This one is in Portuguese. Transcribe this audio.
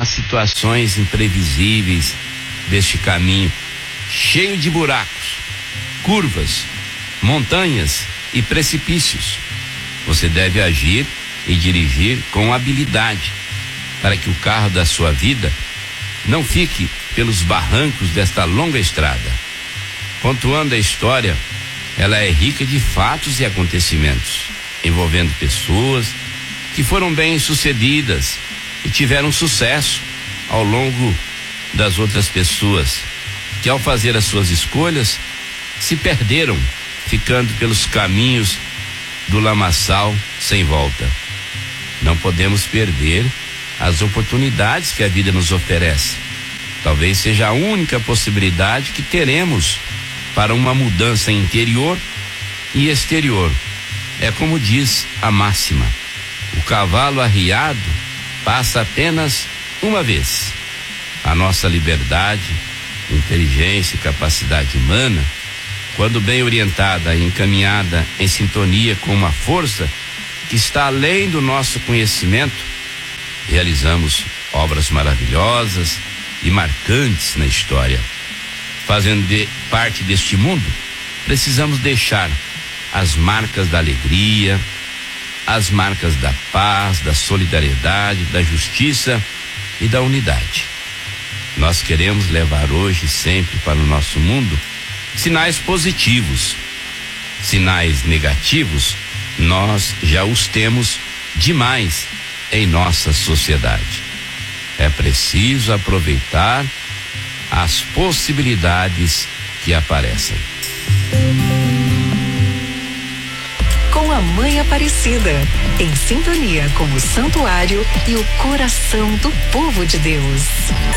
as situações imprevisíveis deste caminho, cheio de buracos, curvas, montanhas e precipícios. Você deve agir e dirigir com habilidade, para que o carro da sua vida não fique pelos barrancos desta longa estrada. Pontuando a história, ela é rica de fatos e acontecimentos, envolvendo pessoas que foram bem-sucedidas e tiveram sucesso ao longo das outras pessoas, que ao fazer as suas escolhas, se perderam, ficando pelos caminhos do lamaçal sem volta. Não podemos perder as oportunidades que a vida nos oferece. Talvez seja a única possibilidade que teremos para uma mudança interior e exterior. É como diz a máxima: o cavalo arriado passa apenas uma vez. A nossa liberdade, inteligência e capacidade humana, quando bem orientada e encaminhada em sintonia com uma força que está além do nosso conhecimento, realizamos obras maravilhosas e marcantes na história. Fazendo parte deste mundo, precisamos deixar as marcas da alegria, as marcas da paz, da solidariedade, da justiça e da unidade. Nós queremos levar hoje e sempre para o nosso mundo sinais positivos. Sinais negativos, nós já os temos demais em nossa sociedade. É preciso aproveitar as possibilidades que aparecem. Com a Mãe Aparecida, em sintonia com o santuário e o coração do povo de Deus.